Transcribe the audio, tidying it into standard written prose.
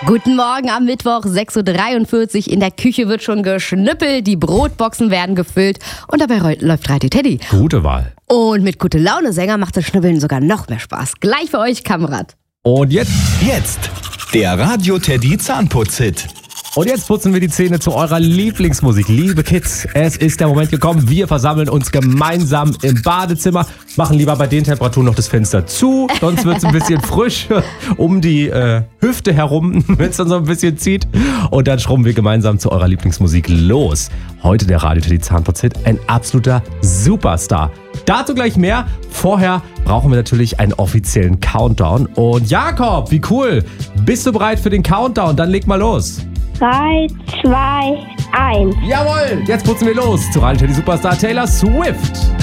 Guten Morgen am Mittwoch, 6.43 Uhr. In der Küche wird schon geschnippelt, die Brotboxen werden gefüllt und dabei läuft Radio Teddy. Gute Wahl. Und mit gute Laune Sänger macht das Schnibbeln sogar noch mehr Spaß. Gleich für euch, Kamerad. Und jetzt der Radio Teddy Zahnputz-Hit. Und jetzt putzen wir die Zähne zu eurer Lieblingsmusik. Liebe Kids, es ist der Moment gekommen. Wir versammeln uns gemeinsam im Badezimmer. Machen lieber bei den Temperaturen noch das Fenster zu, sonst wird es ein bisschen frisch um die Hüfte herum, wenn es dann so ein bisschen zieht. Und dann schrubben wir gemeinsam zu eurer Lieblingsmusik los. Heute der Radio Teddy Zahnputz-Hit, ein absoluter Superstar. Dazu gleich mehr. Vorher brauchen wir natürlich einen offiziellen Countdown. Und Jakob, wie cool. Bist du bereit für den Countdown? Dann leg mal los. 3, 2, 1. Jawohl, jetzt putzen wir los zu Radio Teddy Superstar Taylor Swift.